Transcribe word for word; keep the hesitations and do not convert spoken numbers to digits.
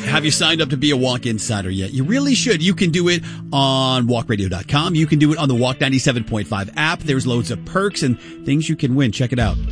Have you signed up to be a Walk Insider yet? You really should. You can do it on walk radio dot com. You can do it on the Walk ninety-seven point five app. There's loads of perks and things you can win. Check it out.